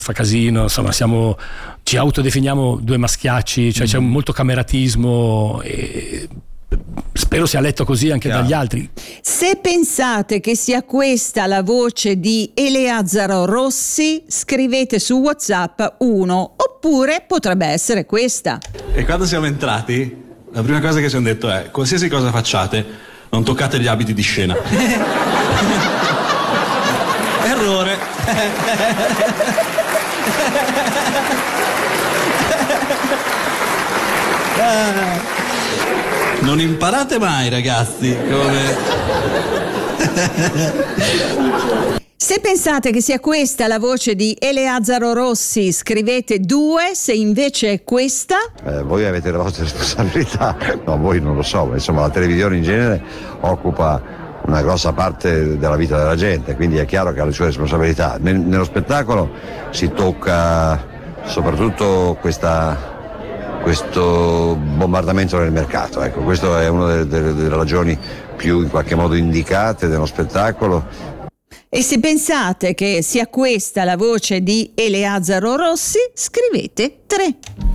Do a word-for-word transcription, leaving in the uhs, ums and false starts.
fa casino, insomma siamo, ci autodefiniamo due maschiacci, cioè mm. c'è molto cameratismo e spero sia letto così anche yeah. dagli altri. Se pensate che sia questa la voce di Eleazaro Rossi, scrivete su WhatsApp uno, oppure potrebbe essere questa. E quando siamo entrati, la prima cosa che ci hanno detto è: qualsiasi cosa facciate, non toccate gli abiti di scena. Errore. Non imparate mai, ragazzi, come... Se pensate che sia questa la voce di Eleazaro Rossi, scrivete due, se invece è questa... Eh, voi avete le vostre responsabilità, no, voi non lo so, ma insomma la televisione in genere occupa una grossa parte della vita della gente, quindi è chiaro che ha le sue responsabilità. Nello spettacolo si tocca soprattutto questa... questo bombardamento nel mercato, ecco, questa è una delle, delle, delle ragioni più in qualche modo indicate dello spettacolo. E se pensate che sia questa la voce di Eleazaro Rossi, scrivete tre.